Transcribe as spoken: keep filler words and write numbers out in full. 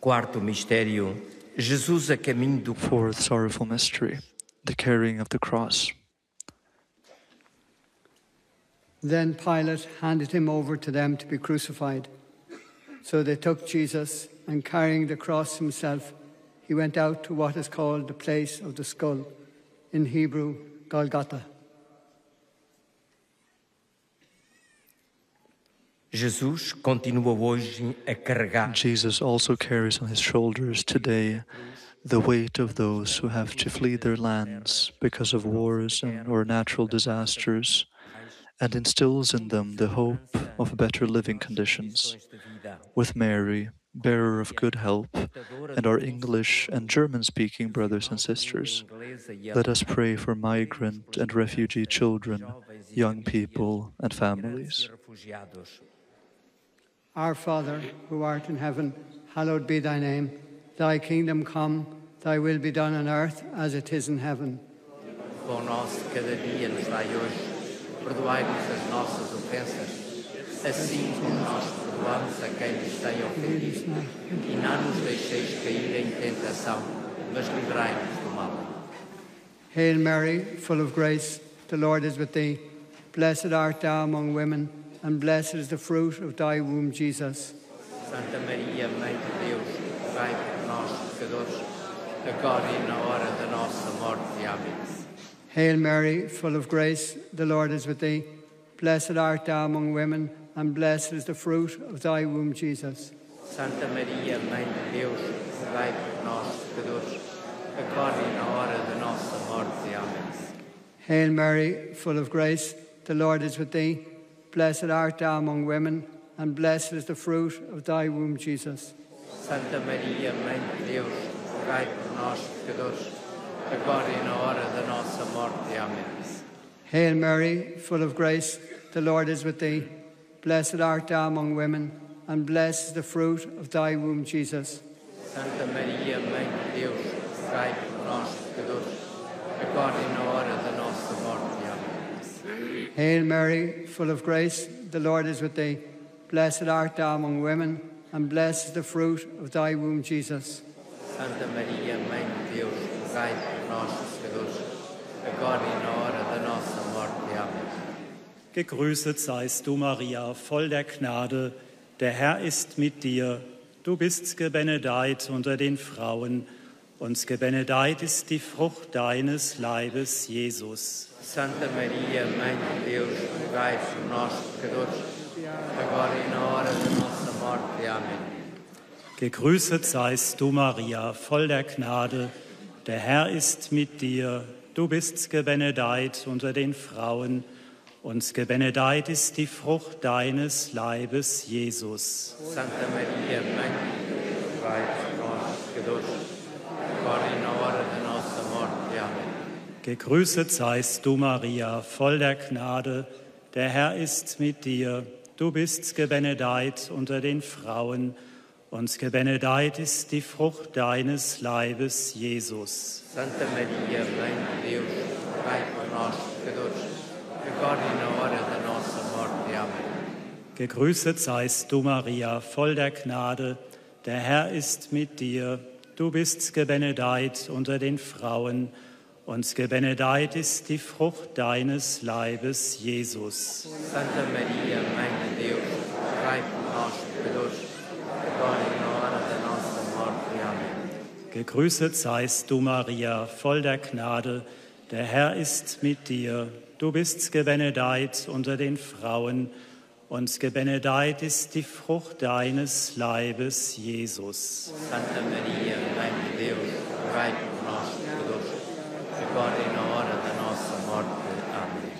Quarto mistério, Jesus a caminho do... Fourth sorrowful mystery, the carrying of the cross. Then Pilate handed him over to them to be crucified. So they took Jesus, and carrying the cross himself, he went out to what is called the place of the skull, in Hebrew, Golgotha. Jesus continua hoje a carregar. Jesus also carries on his shoulders today the weight of those who have to flee their lands because of wars and or natural disasters, and instills in them the hope of better living conditions. With Mary, bearer of good help, and our English and German-speaking brothers and sisters, let us pray for migrant and refugee children, young people, and families. Our Father, who art in heaven, hallowed be thy name. Thy kingdom come, thy will be done on earth as it is in heaven. Pão nosso de cada dia nos dai hoje. Perdoai-nos as nossas ofensas, assim como nós perdoamos a quem nos tem ofendido. E não nos deixeis cair em tentação, mas livrai-nos do mal. Hail Mary, full of grace, the Lord is with thee. Blessed art thou among women, and blessed is the fruit of thy womb, Jesus. Santa Maria, Mãe de Deus, rogai por nós, pecadores, agora e na hora da nossa morte. Amém. Hail Mary, full of grace, the Lord is with thee. Blessed art thou among women, and blessed is the fruit of thy womb, Jesus. Santa Maria, Mãe de Deus, rogai por nós, pecadores, agora e na hora da nossa morte. Amém. Hail Mary, full of grace, the Lord is with thee. Blessed art thou among women, and blessed is the fruit of thy womb, Jesus. Santa Maria, Mãe de Deus, rogai por nós, pecadores, agora e na hora da nossa morte. Amém. Hail Mary, full of grace, the Lord is with thee. Blessed art thou among women, and blessed is the fruit of thy womb, Jesus. Santa Maria, Mãe de Deus, rogai por nós, pecadores, agora e na hora da nossa morte. Amém. Hail Mary, full of grace, the Lord is with thee. Blessed art thou among women, and blessed is the fruit of thy womb, Jesus. Santa Maria, Mãe de Deus, rogai por nós, pecadores, agora e na hora da nossa morte. Amém. Gegrüßet seist du, Maria, voll der Gnade. Der Herr ist mit dir. Du bist gebenedeit unter den Frauen, und gebenedeit ist die Frucht deines Leibes, Jesus. Santa Maria, Mãe de Deus, rogai por nós, pecadores, agora e na hora da nossa morte. Amém. Gegrüßet seist du, Maria, voll der Gnade. Der Herr ist mit dir. Du bist gebenedeit unter den Frauen, und gebenedeit ist die Frucht deines Leibes, Jesus. Santa Maria, Mãe de Deus, rogai por nós, pecadores, agora e na hora da nossa morte. Amém. Gegrüßet seist du, Maria, voll der Gnade. Der Herr ist mit dir. Du bist gebenedeit unter den Frauen, und gebenedeit ist die Frucht deines Leibes, Jesus. Santa Maria, Mãe de Deus, rogai por nós, pecadores, agora e na hora da nossa morte. Amém. Gegrüßet seist du, Maria, voll der Gnade. Der Herr ist mit dir. Du bist gebenedeit unter den Frauen, und gebenedeit ist die Frucht deines Leibes, Jesus. Santa Maria, Mãe de Deus, rogai por nós, pecadores, agora e na hora da nossa morte. Amém. Gegrüßet seist du, Maria, voll der Gnade. Der Herr ist mit dir. Du bist gebenedeit unter den Frauen, und gebenedeit ist die Frucht deines Leibes, Jesus. Santa Maria, Mãe de Deus, rogai por nós, pecadores, agora e na hora da nossa morte. Amém.